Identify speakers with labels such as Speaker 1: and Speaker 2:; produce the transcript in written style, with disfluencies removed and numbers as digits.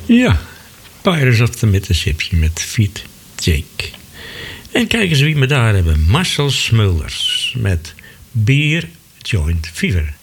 Speaker 1: Ja, Pirates of the Mississippi met Feet Jake. En kijk eens wie we daar hebben. Marcel Smulders met Beer Joint Fever.